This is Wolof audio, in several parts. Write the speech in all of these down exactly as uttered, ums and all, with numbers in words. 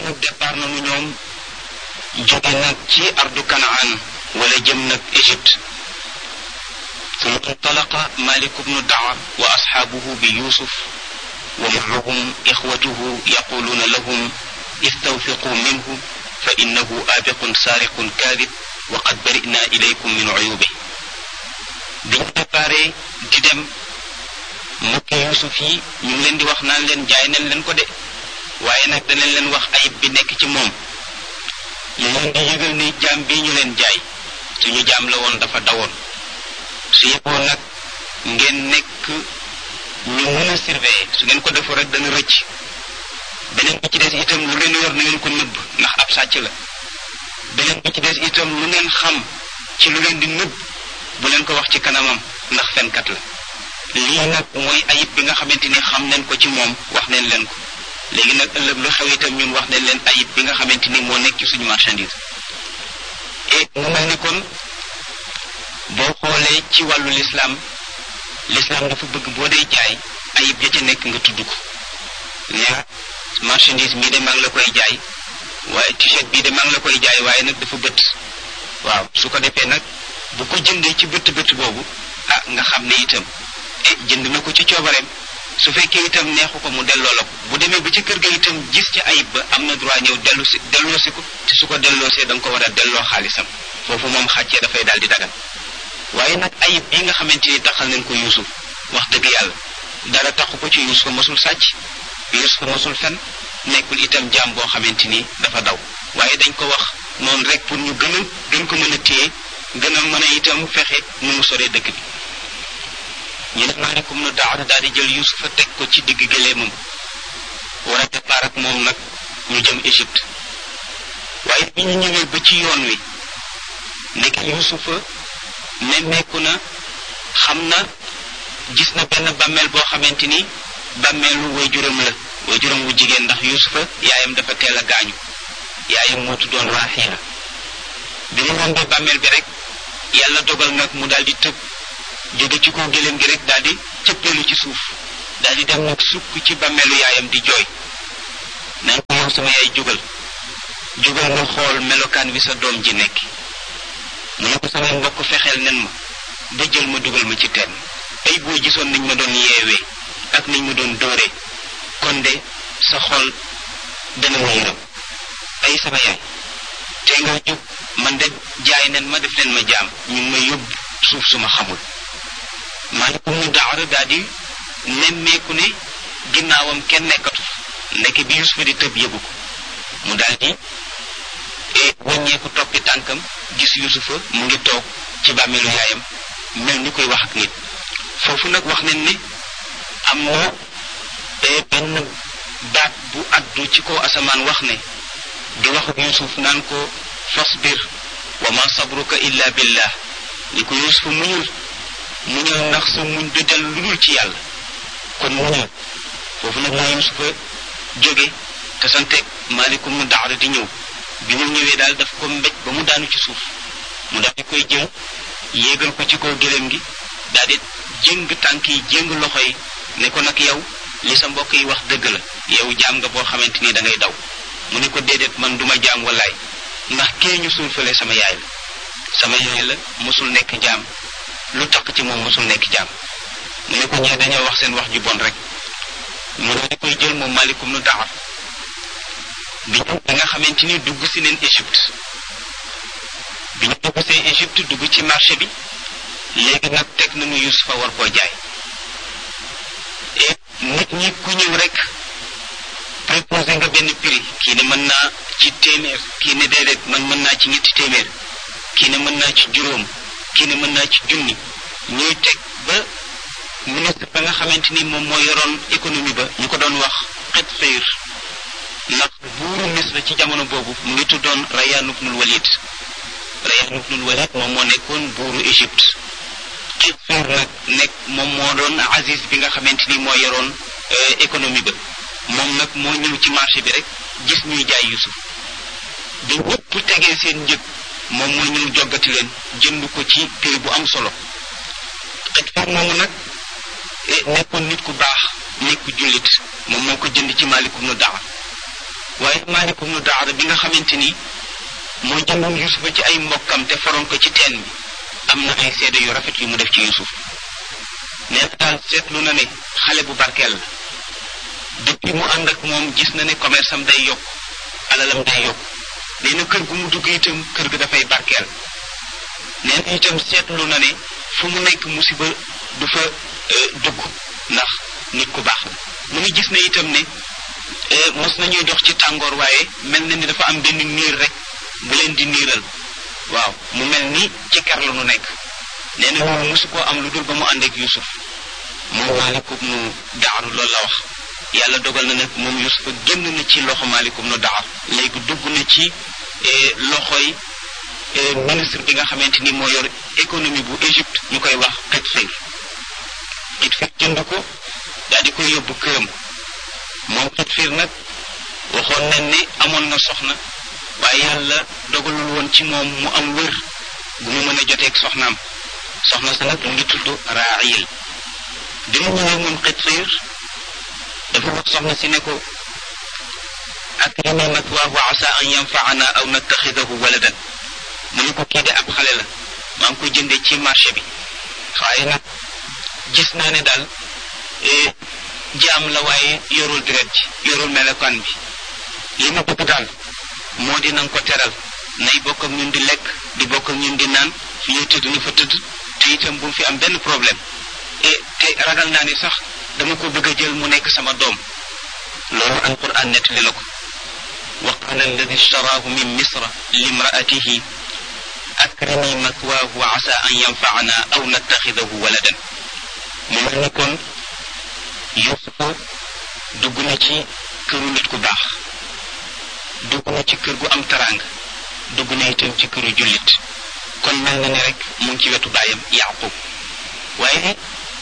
nag départ nañu ñoom jóge nag ci ardu kanaan wala jëm nag Égypte ثم انطلق مالك بن دعر وأصحابه بيوسف ومعهم إخوته يقولون لهم استوثقوا منه فإنه آبق سارق كاذب وقد برئنا إليكم من عيوبه biñ préparé di dem mbokki Yuusuf yi ñu ngi leen di wax naan leen jaay nañ leen ko de waaye nag danañ leen wax ayib bi nekk ci moom ñu leen di yëgal ni jaam bii ñu leen jaay suñu jaam la woon dafa dawoon su yeboo nag ngeen nekk ñu mën a surveiller su ngeen ko defoo rek dana rëcc beneen bi ci des itam lu leen yor na ngeen ko nëbb ndax ab sàcc la beneen bi ci des itam lu ngeen xam ci lu leen di nëbb bu leen ko wax ci kanamam ndax fenkat la lii nag mooy ayib bi nga xamante ni xam nañ ko ci moom wax nañ leen ko léegi nag ëllëg lu xew itam ñun wax nañ leen ayib bi nga xamante ni moo nekk ci suñu marchandise et mu mel ni kon boo xoolee ci wàllu lislaam lislaam dafa bëgg boo dee jaay ayib ja ca nekk nga tudd ko ne marchandise mii de maa ngi la koy jaay waaye t-shirt bii de maa ngi la koy jaay waaye nag dafa bët waaw su ko defee nag bu ko jëndee ci bët bët boobu ah nga xam ne itam eh jënd na ko ci coobareem su fekkee itam neexu ko mu delloo la ko bu demee ba ci kër ga itam gis ci ayib ba am na droit ñëw dellu si delloosi ko te su ko delloosee da nga ko war a delloo xaalisam foofu moom xàccee dafay daal di dagan waaye nag ayib bi nga xamante ni taxal nañ ko Yuusuf wax dëgg yàlla dara taxu ko ci Yuusuf mosul sàcc Yuusuf mosul fen nekkul itam jaam boo xamante ni dafa daw waaye dañ ko wax noonu rek pour ñu gën a gën ko mën a téye gën a mën a itam fexe nu mu soree dëkk bi ñu ne maalikum nu daara daal di jël Yuusufa teg ko ci digg gëléemam war a départ ak moom nag ñu jëm Égypte waaye bi ñu ñëwee ba ci yoon wi nekk Yuusufa nemmeeku na xam na gis na benn bàmmeel boo xamante ni bàmmeelu waajuram la waajuram wu jigéen ndax Yuusufa yaayam dafa teel a gaañu yaayam moo tuddoon Raaxiila bi mu rombee bàmmeel bi rek yàlla dogal nag mu daal di tëb jóge ci kaw gëléem gi rek daal di cëppeelu ci suuf daal di dem nag sukk ci bàmmeelu yaayam di jooy naan ko yow sama yaay jógal jógal nga xool melokaan wi sa doom ji nekk mu ne ko samay mbokk fexeel nen ma ba jël ma dugal ma ci teen ay boo gisoon niñ ma doon yeewee ak niñ ma doon dóoree kon de sa xol dana ma yërëm ay sama yaay te nga jóg man de jaay nen ma def leen ma jaam ñu ngi may yóbbu suuf suma xamul maalikum nu daara daal di nemmeeku ne ginnaawam kenn nekkatu ndeke bi Yuusufa di tëb yëgu ko mu daal di wàññeeku toppi tànkam gis Yuusufa mu ngi toog ci bàmmeelu yaayam mel ni koy wax ak nit foofu nag wax nañ ne am na benn baat bu addu ci kaw asamaan wax ne di wax ak Yuusuf naan ko fasbir wa ma sabruka illa billah ni ko Yuusufa muñul muñul ndax sa muñ du del lu dul ci yàlla kon muñul foofu nag la Yuusufa jóge te santeeg maalikum nu daara di ñëw bi mu ñëwee daal daf ko mbéj ba mu daanu ci suuf mu daal di koy jël yéegal ko ci kaw gëléem gi daal di jéng tànk yi jéng loxo yi ne ko nag yow li sa mbokk yi wax dëgg la yow jaam nga boo xamante ni da ngay daw mu ne ko déedéet man duma jaam wallaay ndax kee ñu suul fële sama yaay la sama yaay la mosul nekk jaam lu takk ci moom mosul nekk jaam mu ne ko ñee dañoo wax seen wax ju bon rek mu daal di koy jël moom maalikum nu daxar bi ñu da nga xamante ni dugg si neen Égypte bi ñu dugg see Égypte dugg ci marché bi léegi nag teg nañu Yuusufa war koo jaay et nit ñi ku ñëw rek proposé nga benn prix kii ne mën naa ci téeméer kii ne déedéet man mën naa ci ñetti téeméer kii ne mën naa ci juróom kii ne mën naa ci junni ñuy teg ba ministre ba nga xamante ni moom moo yoroon économie ba ñu ko doon wax xet fayr ndax buuru Misra ci jamono boobu mu ngi tuddoon Rayyan ibnul Walid Rayyan ibnul Walid moom moo nekkoon buuru Égypte xet fayr nag nekk moom moo doon Aziz bi nga xamante ni moo yoroon économie ba moom nag moo ñëw ci marché bi rek gis ñuy jaay Yuusuf bi ñëpp tegee seen njëg moom moo ñëw joggati leen jënd ko ci prix bu am solo xet fayr moomu nag nekkoon nit ku baax nit ku jullit moom moo ko jënd ci maalikum nu daxar waaye waaye Maalik ibnu Daar bi nga xamante ni moo jëndoon Yuusufa ci ay mbokkam te foroon ko ci teen bi am na ay seede yu rafet yu mu def ci Yuusuf nee na daal seetlu na ne xale bu barkeel la depuis mu ànd ak moom gis na ne commerce am day yokk alalam day yokk nee na kër gu mu dugg itam kër ga dafay barkeel nee na itam seetlu na ne fu mu nekk musiba du fa dugg ndax nit ku baax la mu ngi gis na itam ne mos nañuy dox ci tàngoor waaye mel na ni dafa am benn niir rek bu leen di niiral waaw mu mel ni ci ker la nu nekk nee na loolu mosu koo am lu dul ba mu ànd ak Yuusuf moom Maalik ibnu Daar loolu la wax yàlla dogal na nag moom Yuusufa génn na ci loxo Maalik ibnu Daar léegi dugg na ci loxoy ministre bi nga xamante ni moo yor économie bu Égypte ñu koy wax Qutfir Qutfir jënd ko daal di koy yóbbu këram moom Qutfir nag waxoon nañ ne amoon na soxna waaye yàlla dogalul woon ci moom mu am wér bu mu mën a joteeg soxnaam soxna sa nag mu ngi tudd Raayil bi mu ñëwee moom Qutfir dafa wax soxna si ne ko akrimi mathwaahu asa an yanfaana aw nattaxidahu waladan mu ne ko kii de ab xale la maa ngi koy jëndee ci marché bi waaye nag gis naa ne daal jaam la waaye yorul deret ji yorul melokaan bi li ma bëgg daal moo di nanga ko teral nay bokk ak ñun di lekk di bokk ak ñun di naan fi ñuy tëdd na fa tëdd te itam bu mu fi am benn problème et te ragal naa ni sax dama ko bëgg a jël mu nekk sama doom loolu alquran nettali na ko wa qaala alladi ishtaraahu min misra limraatihi akrimi mathwaahu asa an yanfaana aw nattaxidahu waladan mu mel ni kon Yuusufa dugg na ci këru nit ku baax dugg na ci kër gu am taraanga dugg na itam ci këru jullit kon mel na ne rek mu ngi ci wetu baayam Yaaqub waaye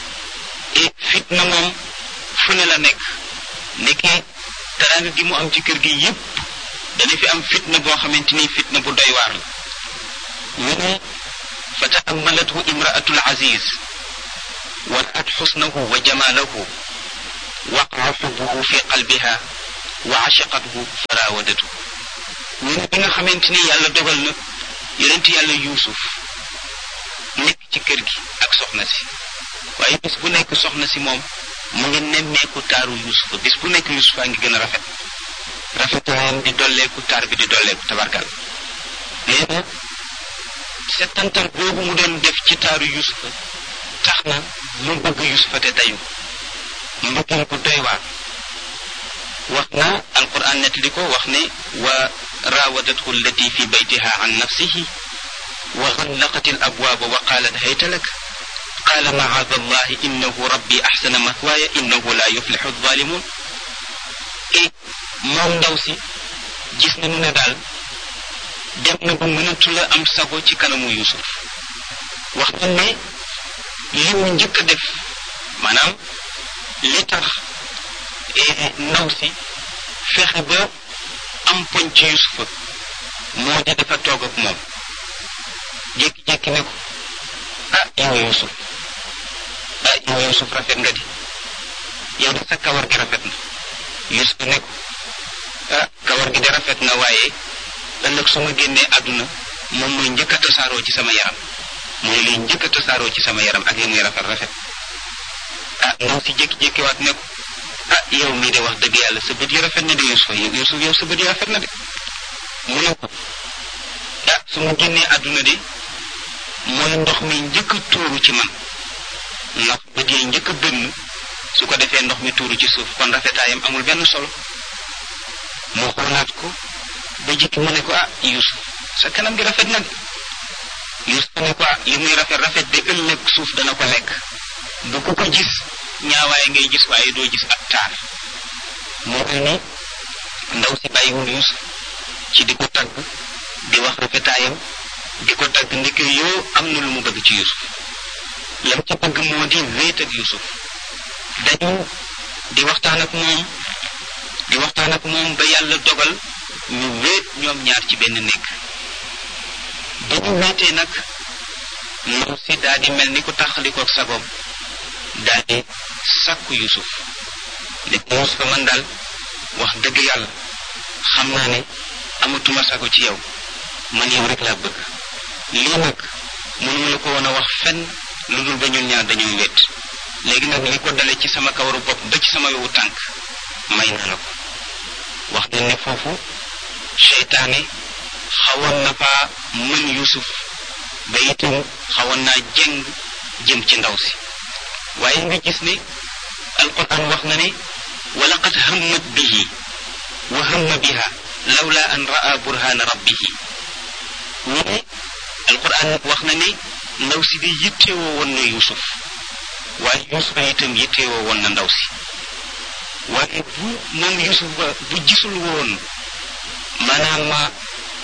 fitna moom fu ne la nekk nekkee taraanga gi mu am ci kër gi yépp dana fi am fitna boo xamante ni fitna bu doy waar la ñu ne fa taammalathu imraatul aziz wa ra'at xusnahu wa jamaalahu waqaa xubbuhu fi qalbiha wa ashaqathu farawadatu ñu ne bi nga xamante ni yàlla dogal na yonent yàlla Yuusuf nekk ci kër gi ak soxna si waaye bis bu nekk soxna si moom mu ngi nemmeeku taaru Yuusufa bis bu nekk Yuusufa ngi gën a rafet rafetaayam di dolleeku taar bi di dolleeku tabarkal nee na settantal boobu mu doon def ci taaru Yuusufa tax na mu bëgg Yuusufa te dayu mbëggeel ko doy waar wax na alquran nettali ko wax ne wa raawadathu allati fi baytiha an nafsihi wa xallaqat al abwaaba wa qaalat hayta lak qaala macaada allahi innahu rabbi axsana mathwaaya innahu la yuflixu alzalimun et moom ndaw si gis nañu ne daal dem na ba mënatula am sago ci kanamu Yuusuf wax na ne li mu njëkk a def maanaam li tax ndaw si fexe ba am poñ ci Yuusufa moo di dafa toog ak moom jékki-jékki ne ko ah yow Yuusuf ah yow Yuusuf rafet nga di yow de sa kawar gi rafet na Yuusuf ne ko ah kawar gi de rafet na waaye ëllëg su ma génnee àdduna moom mooy njëkk a tasaaroo ci sama yaram mooy liy njëkk a tasaaroo ci sama yaram ak li muy rafet rafet ah ndaw si jékki-jékki waat ne ko ah yow mii de wax dëgg yàlla sa bët yi rafet na de Yuusuf Yuusuf yow sa bët yi rafet na de mu ne ko ah su ma génnee àdduna de mooy ndox mi njëkk a tuuru ci man ndax bët yi njëkk a bënn su ko defee ndox mi tuuru ci suuf kon rafetaayam amul benn solo moo xoolaat ko ba jikki mu ne ko ah Yuusuf sa kanam gi rafet na de Yuusuf ne ko ah li muy rafet rafet de ëllëg suuf dana ko lekk bu ko ko gis ñaawaay ngay gis waaye doo gis ab taar moo tax ni ndaw si bàyyiwul Yuusuf ci di ko tagg di wax rafetaayam di ko tagg ndeke yoo am na lu mu bëgg ci Yuusuf lam ci bëgg moo di wéet ak Yuusuf dañu di waxtaan ak moom di waxtaan ak moom ba yàlla dogal ñu wéet ñoom ñaar ci benn nekk ba ñu wéetee nag ndaw si daal di mel ni ku taxalikook sagoom daal di sàkku Yuusuf ne ko Yuusuf man daal wax dëgg yàlla xam naa ne amatuma sago ci yow man yow rek laa bëgg lii nag mënuma la ko woon a wax fenn lu dul ba ñun ñaar dañuy wet léegi nag li ko dale ci sama kawaru bopp ba ci sama yowu tànk may na la ko wax nañ ne foofu seytaane xawoon na faa mën Yuusuf ba itam xawoon naa jëng jëm ci ndaw si waaye nga gis ne alquran wax na ne wa laqad hammat bihi wa hamma biha lawla an ra'a burhana rabbihi ñu ne alquran wax na ne ndaw si di yittewoo woon na Yuusuf waaye Yuusuf itam yittewoo woon na ndaw si waaye bu moom Yuusuf ba bu gisul woon maanaam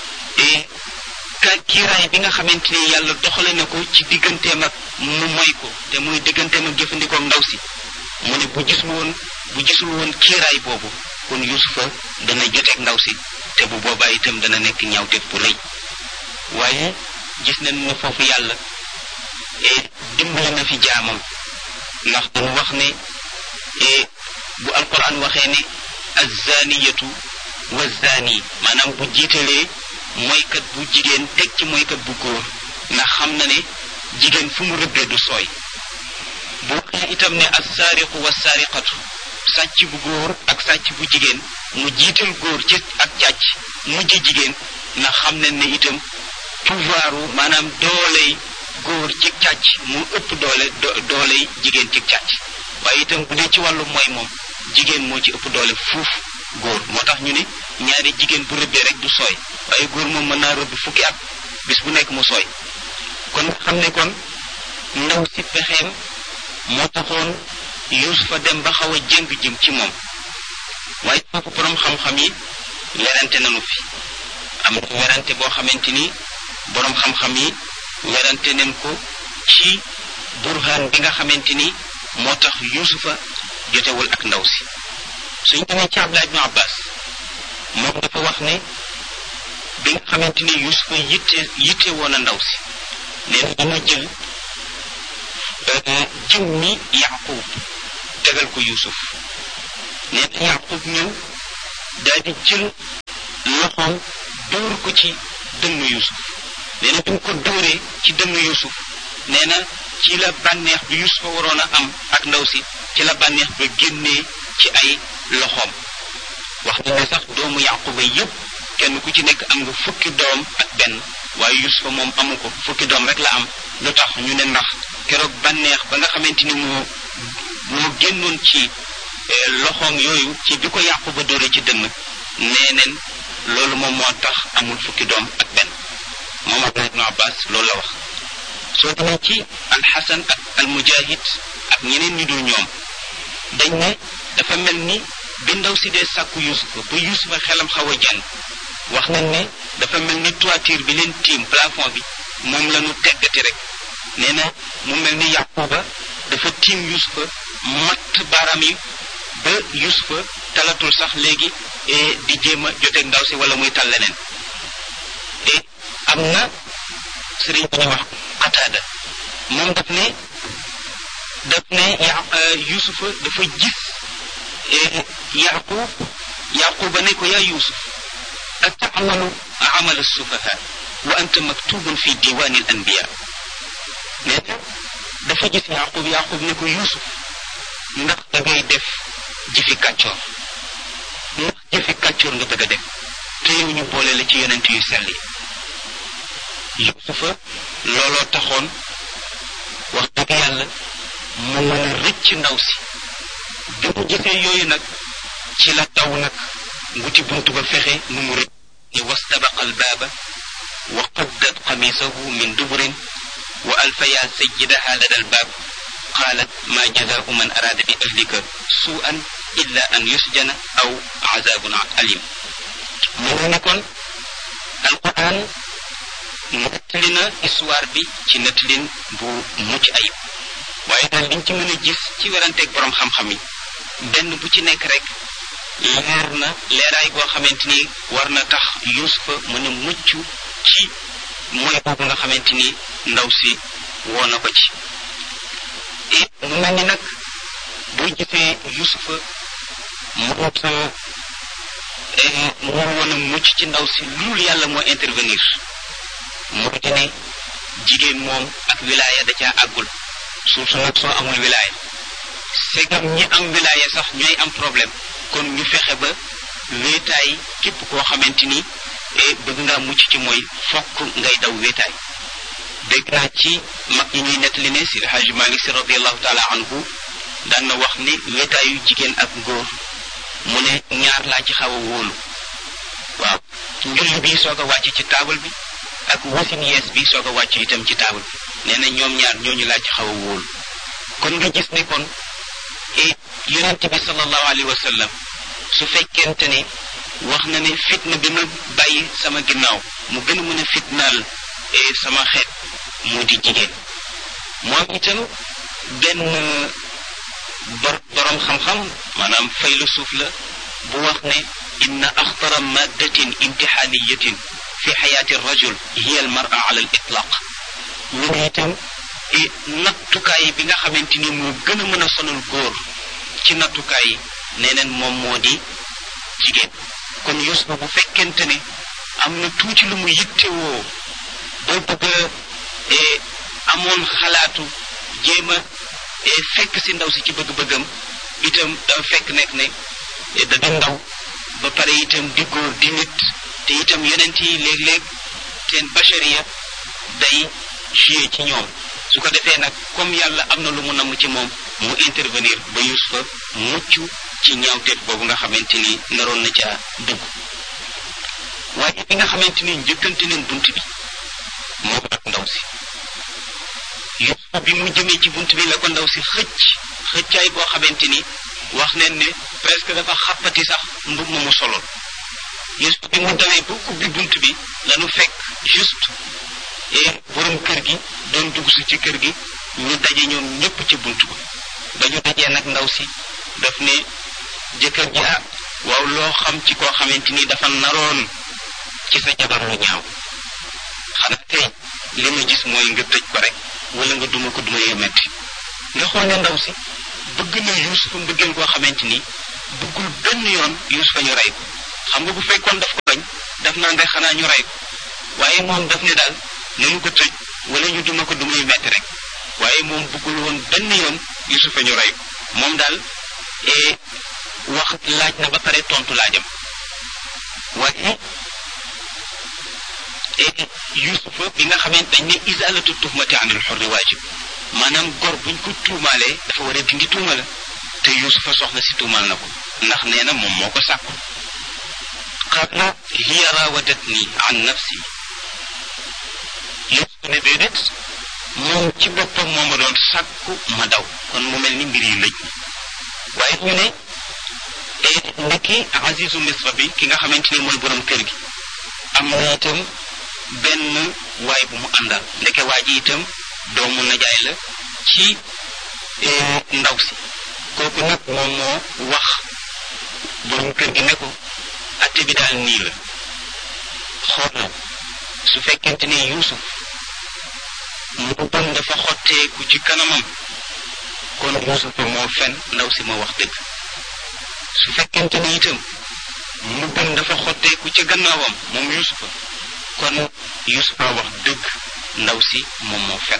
ka kiiraay bi nga xamante ni yàlla doxale na ko ci digganteem ak mu moy ko te muy digganteem ak jëfandikoo ndaw si mu ne bu gisul woon bu gisul woon kiiraay boobu kon Yuusufa dana joteeg ndaw si te bu boobaa itam dana nekk ñaawteef bu rëy waaye gis nañ ne foofu yàlla dimbali na fi jaamam ndax dañu wax ne bu alquran waxee ne azzaaniyatu wa zaani maanaam bu jiitalee moykat bu jigéen teg ci moykat bu góor ndax xam na ne jigéen fu mu rëbbee du sooy bu waxee itam ne assaariqu wa saariqatu sàcc bu góor ak sàcc bu jigéen mu jiital góor ci ak càcc mujj jigéen ndax xam nañ ne itam pouvoiru maanaam dooley góor ci càcc mu ëpp doole dooley jigéen ci càcc waaye itam bu dee ci wàllu mooy moom jigéen moo ci ëpp doole fuuf góor moo tax ñu ne ñaari jigéen bu rëbbee rek du sooy waaye góor moom mën naa rëbb fukki at bis bu nekk mu sooy kon xam ne kon ndaw si pexeem moo taxoon Yuusufa dem ba xaw a jëng jëm ci moom waaye foofu borom xam-xam yi werante nañu fi am na werante boo xamante ni borom xam-xam yi werante nañ ko ci burhaan bi nga xamante ni moo tax Yuusufa jotewul ak ndaw si suñ demee ci Abdullah ibn Abbas moom dafa wax ne bi nga xamante ni Yuusufa yitte yitte woon a ndaw si nee na dama jël jëmmi Yaqub tegal ko Yuusuf nee na Yaqub ñëw daal di jël loxoom dóor ko ci dënnu Yuusuf nee na bi mu ko dóoree ci dënnu Yuusuf nee na ci la bànneex bi Yuusufa waroon a am ak ndaw si ci la bànneex ba génnee ci ay loxoom wax na ne sax doomu Yaquba yépp kenn ku ci nekk am nga fukki doom ak benn waaye Yuusufa moom amu ko fukki doom rek la am lu tax ñu ne ndax keroog bànneex ba nga xamante ni moo moo génnoon ci loxoom yooyu ci bi ko Yaquba dóore ci dënn nee neen loolu moom moo tax amul fukki doom ak benn moom Abdullah ibn Abbas loolu la wax soo demee ci alxasan ak almujahid ak ñeneen ñu dul ñoom dañ ne dafa mel ni bi ndaw si dee sàkku Yuusufa ba Yuusufa xelam xaw a jàng wax nañ ne dafa mel ni toiture bi leen tiim plafond bi moom la ñu teggati rek nee na mu mel ni Yaquba dafa tiim Yuusufa matt baaraam yi ba Yuusufa talatul sax léegi di jéem a joteeg ndaw si wala muy tal leneen et am na sëriñ bi ñu wax Qataada moom daf ne daf ne ya Yuusufa dafa gis Yaqub Yaquba ne ko yaa Yuusuf ata'malu amala sufaha wa anta maktubun fi diwaani al anbiya nee na dafa gis Yaqub Yaqub ne ko Yuusuf ndax da ngay def jëfi kàccoor ndax jëfi kàccoor nga bëgg a def te yow ñu boole la ci yonent yu sell yi Yuusufa looloo taxoon wax dëgg yàlla mu mën a rëcc ndaw si bi mu gisee yooyu nag ci la daw nag wuti buntu ba fexe nu mu rëcc ni wastabaqa albaaba wa qaddat qamisahu min duburin wa alfaya sayyidaha lada albaab qaalat ma jazaau man araada bi ahlika suu'an illa an yusjana aw azabun alim mu ne kon alquran nettali na histoire bi ci nettalin bu mucc ayib waaye daal liñ ci mën a gis ci weranteeg borom xam-xam yi benn bu ci nekk rek leer na leeraay goo xamante ni war na tax Yuusufa mën a mucc ci mooy boobu nga xamante ni ndaw si woo na ko ci et mu mel ni nag boo gisee Yuusufa mënut mu woon a mucc ci ndaw si loolu yàlla moo intervenir moo di ne jigéen moom ak wilaaya da caa àggul surtout nag soo amul wilaaya segam ñi am wilaaya sax ñooy am problème kon ñu fexe ba wéetaay képp koo xamante ni bëgg ngaa mucc ci mooy fokk ngay daw wéetaay dégg naa ci mag ñi ñuy nettali ne si Hajji Maalik Si radiyallahu taala anhu daan na wax ni wéetaayu jigéen ak góor mu ne ñaar laa ci xaw a wóolu waaw njulli bi soog a wàcc ci taabal bi ak wasin yees bi soog a wàcc itam ci taabal bi nee na ñoom ñaar ñooñu laa ci xaw a wóolu kon nga gis ne kon yonent bi sallallahu alayhi wa sallam su fekkente ne wax na ne fitna bi ma bàyyi sama ginnaaw mu gën a mën a fitnaal sama xeet moo di jigéen moom itam benn borom xam-xam maanaam faylu suuf la bu wax ne inna axtara maddatin imtixaaniyatin fi xayaati rajul hiya al mara ala al itlaq ñu ne itam nattukaay bi nga xamante ni moo gën a mën a sonal góor ci nattukaay yi nee neen moom moo di jigéen kon Yuusufa bu fekkente ne am na tuuti lu mu yittewoo boo bëgg a amoon xalaatu jéem a fekk si ndaw si ci bëgg-bëggam itam dafa fekk nekk ne da di ndaw ba pare itam di góor di nit te itam yonent yi léeg-léeg seen bachariya day joué ci ñoom su ko defee nag comme yàlla am na lu mu namm ci moom mu intervenir ba Yuusufa mucc ci ñaawteef boobu nga xamante ni naroon na ca dugg waaye bi nga xamante ni njëkkante neen bunt bi moo ak ndaw si Yuusufa bi mu jëmee ci bunt bi la ko ndaw si xëcc xëccaay boo xamante ni wax neen ne presque dafa xàppati sax mbub ma mu soloon Yuusufa bi mu dawee ba ubbi bunt bi lanu fekk juste et borom kër gi doon dugg si ci kër gi ñu daje ñoom ñëpp ci bunt ba ba ñu dajee nag ndaw si daf ne jëkkër ji ah waaw loo xam ci koo xamante ni dafa naroon ci sa jabar lu ñaaw xanaa tey li ma gis mooy nga tëj ko rek wala nga duma ko duma yu metti nga xool ne ndaw si bëgg na Yuusufa mbëggeel koo xamante ni bëggul benn yoon Yuusufa ñu rey ko xam nga bu fekkoon daf ko bañ daf naan rek xanaa ñu rey ko waaye moom daf ne daal nanu ko tëj wala ñu duma ko duma yu metti rek waaye moom bëggul woon benn yoon Yuusufa ñu rey ko moom daal wax laaj na ba pare tontu laajam waaye Yuusufa bi nga xamante dañ ne izalatu tuhmati anil xurri waajib maanaam gor buñ ko tuumaalee dafa war a dindi tuuma la te Yuusufa soxna si tuumaal na ko ndax nee na moom moo ko sàkku qaala hiya raawadatni an nafsi Yuusufa ne déedéet moom ci boppam moo ma doon sàkku ma daw kon mu mel ni mbir yi lëj waaye ñu ne ndekki Azizu Misra bi ki nga xamante ni mooy borom kër gi am na itam benn waay bu mu àndal ndeke waa ji itam doomu najaay la ci ndaw si kooku nag moom moo wax borom kër gi ne ko atte bi daal nii la xoolal su fekkente ne Yuusuf mu bon dafa xotteeku ci kanamam kon Yuusufa moo fen ndaw si moo wax dëgg su fekkente ne itam mu bon dafa xotteeku ci gannaawam moom Yuusufa kon Yuusufa wax dëgg ndaw si moom moo fen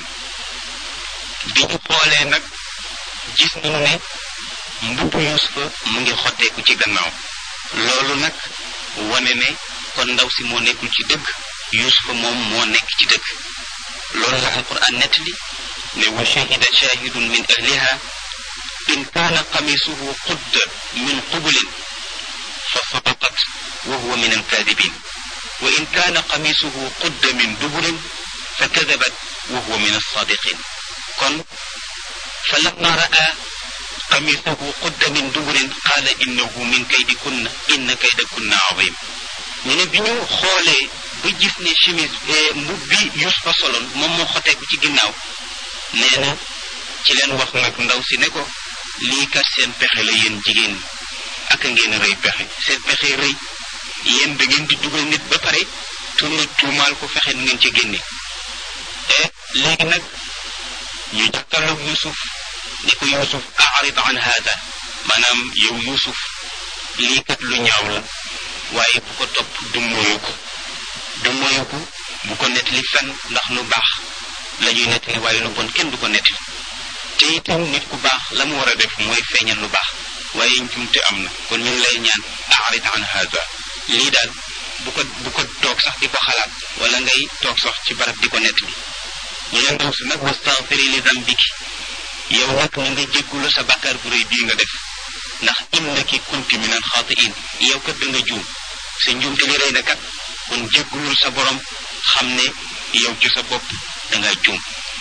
bi ñu xoolee nag gis nañu ne mbubbu Yuusufa mu ngi xotteeku ci gannaaw loolu nag wane ne kon ndaw si moo nekkul ci dëgg Yuusufa moom moo nekk ci dëgg loolu la alquran nettali ne wa shahida shahidun min ahliha in kaana qamisuhu qudda min qubulin fa sadaqat wa huwa min alkaadibin wa in kaana qamisuhu qudda min duburin fa kadabat wa huwa min alsadiqin kon fa lamma raa qamisuhu qudda min duburin qaala innahu min kaydikunna inna kaydakunna azim ñu ne bi ñu xoolee ba gis ne chemise mbub bi Yuusufa soloon moom moo xoteeku ci ginnaaw nee na ci leen wax nag ndaw si ne ko lii kat seen pexe la yéen jigéen ñi ak ngeen rëy pexe seen pexe rëy yéen da ngeen di dugal nit ba pare tourné tuumaal ko fexe nu ngeen ci génne te léegi nag ñu jàkkaarloog Yuusuf ne ko Yuusuf a'rid an haada maanaam yow Yuusuf lii kat lu ñaaw la waaye bu ko topp du moyu ko du moyu ko bu ko nettali fenn ndax lu baax la ñuy nettali waaye lu bon kenn du ko nettali te itam nit ku baax la mu war a def mooy feeñal lu baax waaye njumte am na kon ñu ngi lay ñaan a'rid an hada lii daal bu ko bu ko toog sax di ko xalaat wala ngay toog sax ci barab di ko nettali ñu ne ndaw si nag wastaghfiri li dambiki yow nag na nga jéggulu sa bàkkaar bu rëy bii nga def ndax innaki kunti minal xaatiin yow kat da nga juum sa njuumte li rëy na kat kon jéggulul sa borom xam ne yow ci sa bopp da nga juum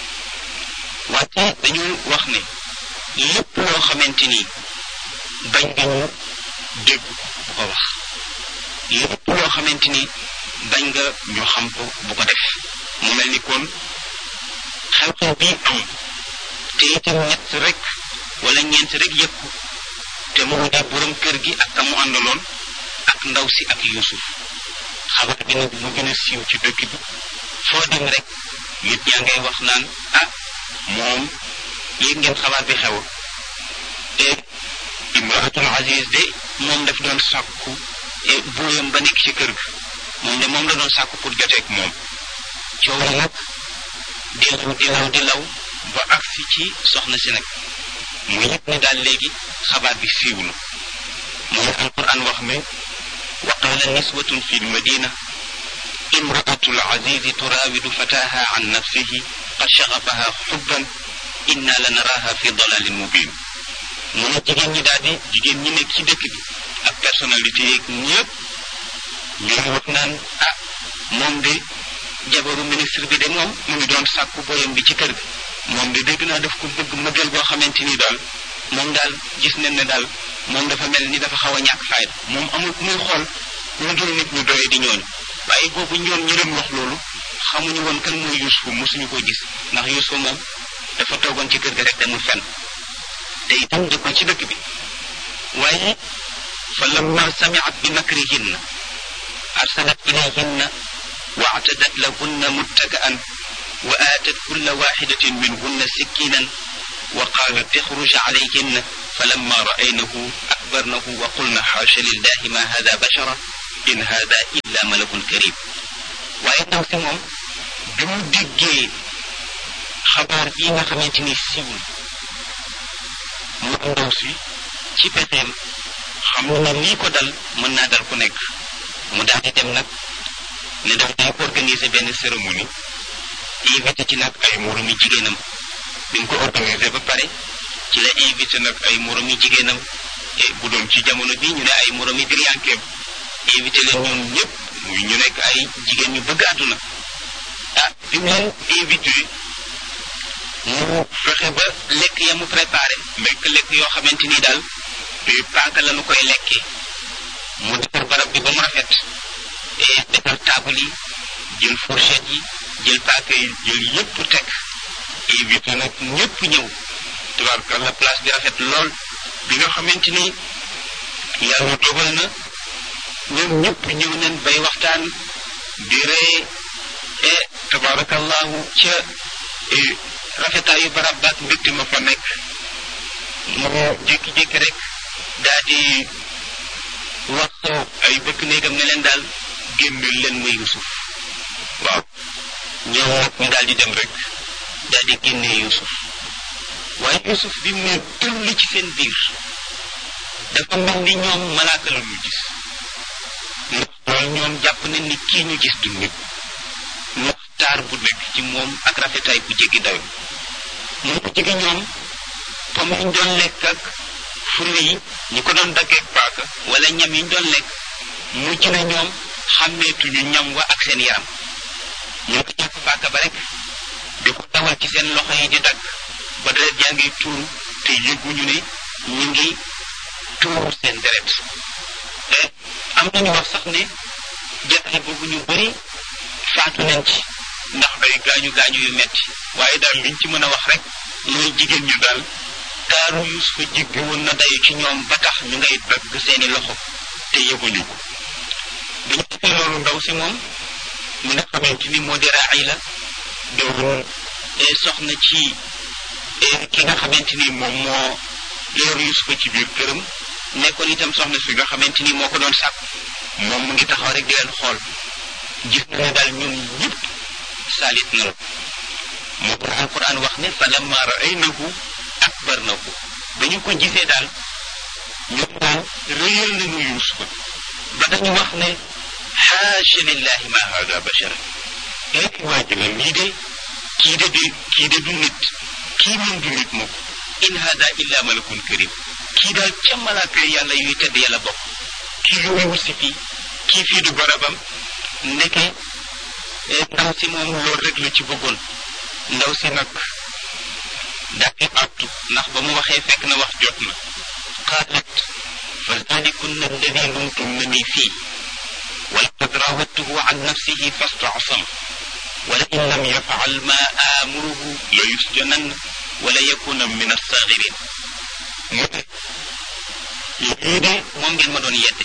wante dañu wax ne lépp loo xamante ni bañ nga ñu dégg bu ko wax lépp loo xamante ni bañ nga ñu xam ko bu ko def mu mel ni kon xew-xew bii am te itam ñett rek wala ñeent rek yëg ko te mu di borom kër gi ak ka mu àndaloon ak ndaw si ak Yuusuf xabar bi nag mu gën a siiw ci dëkk bi foo dem rek nit ñaa ngay wax naan ah moom yéeg ngeen xabaar bi xew te imraatul aziz de moom daf doon sàkku buuyam ba nekk ci kër ga moom de moom la doon sàkku pour joteeg moom coow la nag di law di law di law ba agsi ci soxna si nag mu yëg ne daal léegi xabaar bi siiw na mooy alquran wax ne wa qaala niswatun fi lmadina imraatul azizi turaawidu fataha an nafsihi qad shagafaha xubban inna la naraha fi dalalin mubin mu ne jigéen ñi daal di jigéen ñi nekk ci dëkk bi ak personnalité yeeg ñëpp ñooy wax naan ah moom de jabaru ministre bi de moom mu ngi doon sàkku boyam bi ci kër gi moom de dégg naa daf ko bëgg mëggal boo xamante ni daal moom daal gis nañ ne daal moom dafa mel ni dafa xaw a ñàkk fayda moom amul ku muy xool lu dul nit ñu doye di ñooñu waaye boobu ñoom ñi doon wax loolu xamuñu woon kan mooy Yuusufa mosuñu ko gis ndax Yuusufa moom dafa toogoon ci kër ga rek demul fenn te itam dëkkoon ci dëkk bi waaye fa lamma sami'at bi makrihinna arsalat ilayhinna wa a'tadat lahunna muttaka'an wa aatat kulla wahidatin minhunna sikkinan wa qaalat ixruj alayhinna falamma ra'aynahu akbarnahu wa qulna haasha lillahi ma hada bashara in hada illa malakun karim waaye ndaw si moom bi mu déggee xabaar bii nga xamante ni siiw mu ndaw si ci pexeem xam na lii ko dal mën naa dal ku nekk mu daal di dem nag ne daf day organiser benn cérémonie invité ci nag ay moromi jigéenam bi mu ko organiser ba pare ci la invité nag ay moromi jigéenam et bu doon ci jamono bi ñu ne ay moromi diryankeem invité leen ñoom ñëpp muy ñu nekk ay jigéen ñu bëgg àdduna ah bi mu leen invité mu fexe ba lekk ya mu préparé lekk lekk yoo xamante ni daal paaka la nu koy lekkee mu defar barab bi ba mu rafet et defar table yi jël fourchette yi jël paaka yi jël yëpp teg invité nag ñëpp ñëw tabarkalla place bi rafet lool bi nga xamante ni yàlla dogal na ñoom ñëpp ñëw nañ bay waxtaan di ree e tabarakallahu ca rafetaayu barab baak mbégte ma fa nekk mu jékki-jékki rek daa di wax ay bëkk néegam ne leen daal génneel leen muy Yuusuf waaw ñoom nag ñu daal di dem rek daal di génnee Yuusuf waaye Yuusuf bi mu ne tulli ci seen biir dafa mel ni ñoom malaaka la ñu gis ndax loolu ñoom jàpp nañ ni kii ñu gis du nit ndax taar bu nekk ci moom ak rafetaay bu jéggi dayo mu ko jege ñoom comme ñu doon lekk ak furu yi ñi ko doon daggeeg paaka wala ñam yi ñu doon lekk mucc na ñoom xàmmeetuñu ñam wa ak seen yaram ñu ko jàpp paaka ba rek di ko dawal ci seen loxo yi di dagg ba deret jaa ngi tuuru te yëguñu ne ñu ngi tuuru seen deret te am nañu wax sax ne jataay boobu ñu bëri faatu nañ ci ndax ay gaañu gaañu yu metti waaye daal liñ ci mën a wax rek mooy jigéen ñu daal taaru Yuusufa jéggi woon na dayu ci ñoom ba tax ñu ngay dagg seeni loxo te yëguñu ko bi ñu defee loolu ndaw si moom mi nga xamante ni moo di Raayla doon soxna ci ki nga xamante ni moom moo yor Yuusufa ci biir këram nekkoon itam soxna si nga xamante ni moo ko doon sàkk moom mu ngi taxaw rek di leen xool gis na ne daal ñoom ñëpp saalit nañu moo tax alquran wax ne fa lamma raaynahu akbarnahu ba ñu ko gisee daal ñoom daal réyal nañu Yuusufa ba dañu wax ne xaasha lillahi ma hada bashara léegi waa jëla lii de kii de du kii de du nit kii moom du nit moom in hada illa malakun karim kii daal ca malaaka yàlla yuy tedd yàlla bokk kii lu muy wut si fii kii fii du barabam ndeke ndaw si moom loolu rek la ci bëggoon ndaw si nag dafi àttu ndax ba mu waxee fekk na wax jot na qaalat fa zalikunna alladi lumtunnani fii wa laqad rawadtuhu an nafsihi fastasam wa la in lam yafal ma amuruhu la yusjananna wala yakuna min as-sagirin mu ne lii de moom ngeen ma doon yedde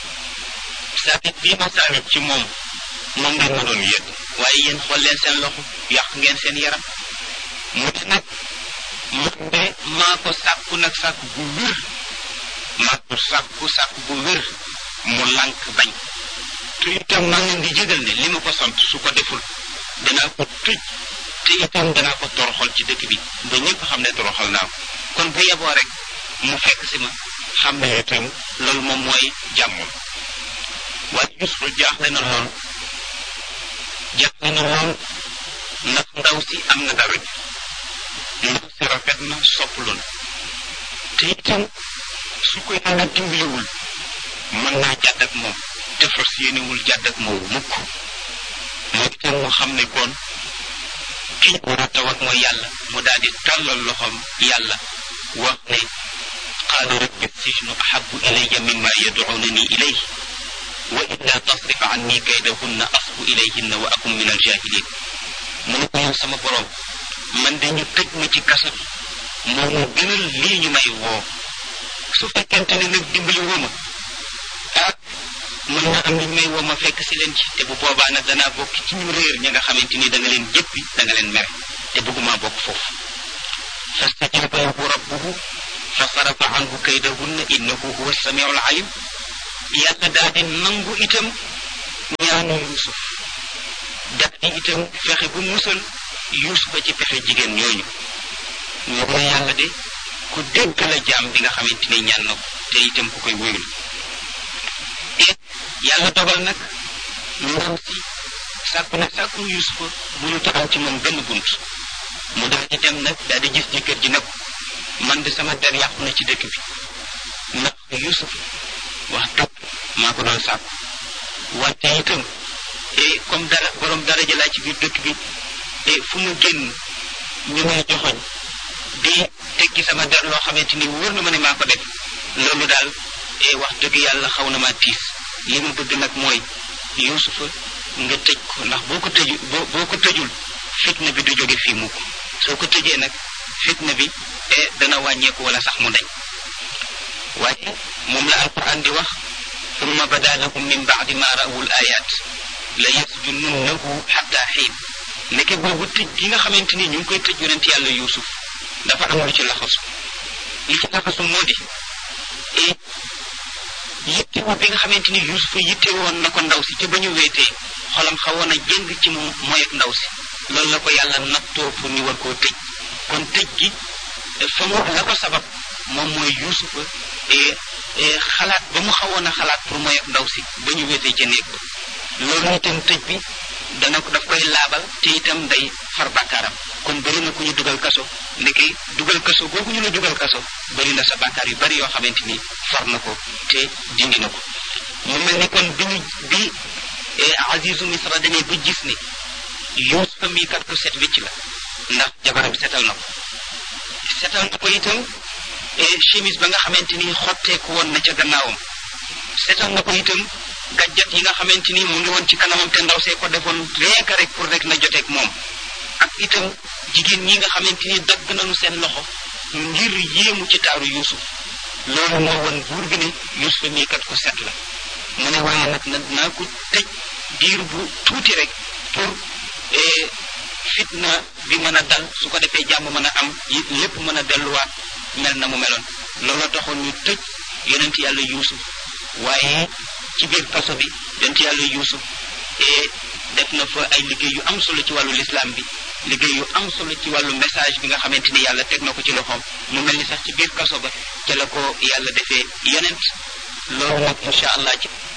saabit bii ma saabit ci moom moom ngeen ma doon yedde waaye yéen xool leen seen loxo yàq ngeen seen yaram mu ne nag man de maa ko sàkku nag sàkku bu wér maa ko sàkku sàkku bu wér mu lànk bañ te itam maa ngeen di jégal ne li ma ko sant su ko deful danaa ko tëj te itam danaa ko toroxal ci dëkk bi ba ñëpp xam ne toroxal naa ko kon bu yeboo rek mu fekk si ma xam ne itam loolu moom mooy jàmmul waaye Yuusufa jaaxle na lool jaaxle na lool ndax ndaw si am na dara ndaw si rafet na sopplu na te itam su ko yàlla dimbaliwul mën naa jàdd ak moom te fas yéenewul jàdd ak moom mukk moo itam mu xam ne kon kii war a tawat mooy yàlla mu daal di tàllal loxoom yàlla wax ne qaala rabbi sijnu ahabbu ilayya mimma yad'unani ilayhi wa illa tasrif anni kaydahunna asbu ilayhinna wa akun min aljahilin mu ne ko yow sama borom man de ñu tëj ma ci kaso bi moo mu gënal lii ñu may woo su fekkente ne nag dimbali woo ma ah mën na am ñu may woo ma fekk si leen ci te bu boobaa nag danaa bokk ci ñu réer ña nga xamante ni da nga leen jëppi da nga leen mere te bëgguma bokk foofu fastajaba lahu rabbuhu fa sarafa anhu kaydahunna innahu huwa samiul alim yàlla daal di nangu itam ñaanu Yuusuf daal di itam fexe bu musal Yuusufa ci pexe jigéen ñooñu ñu ko yàlla de ku dégg la jaam bi nga xamante ni ñaan na ko te itam ku koy wóyul et yàlla dogal nag ndaw si sàkku nag sàkku Yuusufa mënut a am ci moom benn bunt mu daal di dem nag daal di gis jëkkër ji ne ko man de sama der yàqu na ci dëkk bi ndax Yuusuf wax dëgg maa ko doon sàkku wante itam et comme dara borom dara jëlaa ci biir dëkk bi et fu mu génn ñu may joxoñ di tekki sama der loo xamante ni wóor na ma ne maa ko def loolu daal et wax dëgg yàlla xaw na maa tiis li ma bëgg nag mooy Yuusufa nga tëj ko ndax boo ko tëju boo boo ko tëjul fitna bi du jóge fii mukk soo ko tëjee nag fitna bi e dana wàññeeku wala sax mu dañ waaye moom la alquran di wax summa bada lahum min baadi ma rawul ayat la yasjununnahu xatta xiin nekke boobu tëj gi nga xamante ni ñu ngi koy tëj yonent yàlla Yuusuf dafa am lu ci laxasu li ci laxasu moo di et yittewoo bi nga xamante ni Yuusufa yittewoon na ko ndaw si te ba ñu weetee xolam xawoon a jëng ci moom mooy ak ndaw si loolu la ko yàlla nattoo pour ñu war koo tëj kon tëj gi fa mu la ko sabab moom mooy Yuusufa et xalaat ba mu xawoon a xalaat pour mooy ak ndaw si ba ñu weetee ca néeg ba loolu itam tëj bi dana ko daf koy laabal te itam day far bàkkaaram kon bëri na ku ñu dugal kaso ndeke dugal kaso googu ñu la dugal kaso bëri na sa bàkkaar yu bari yoo xamante ni far na ko te dindi na ko mu mel ni kon bi ñu bi Azizu Misra demee ba gis ni Yuusufa mii kat ko set wicc la ndax jabaram setal na ko setal na ko itam chemise ba nga xamante ni xotteeku woon na ca gannaawam setal na ko itam gàjjat yi nga xamante ni mu ngi woon ci kanamam te ndaw see ko defoon rien que rek pour rek na joteeg moom ak itam jigéen ñi nga xamante ni dagg nañu seen loxo ngir yéemu ci taaru Yuusuf loolu moo woon buur bi ne Yuusufa mii kat ko set la mu ne waaye nag na naa ko tëj diir bu tuuti rek pour fitna bi mën a dal su ko defee jàmm mën a am lépp mën a delluwaat mel na mu meloon loolu taxoon ñu tëj yonent yàlla Yuusuf waaye ci biir kaso bi yonent yàlla Yuusuf et def na fa ay liggéey yu am solo ci wàllu lislaam bi liggéey yu am solo ci wàllu message bi nga xamante ni yàlla teg na ko ci loxoom mu mel ni sax ci biir kaso ba ca la ko yàlla defee yonent loolu nag incha allah ci